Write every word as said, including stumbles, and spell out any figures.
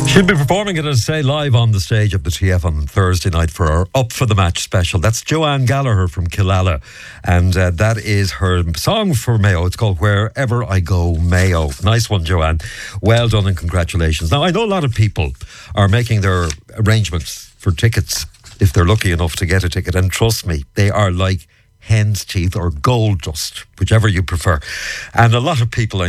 She'll be performing it, as I say, live on the stage of the T F on Thursday night for our Up for the Match special. That's Joanne Gallagher from Killala, and uh, that is her song for Mayo. It's called Wherever I Go, Mayo. Nice one, Joanne. Well done and congratulations. Now, I know a lot of people are making their arrangements for tickets if they're lucky enough to get a ticket, and trust me, they are like hen's teeth or gold dust, whichever you prefer. And a lot of people I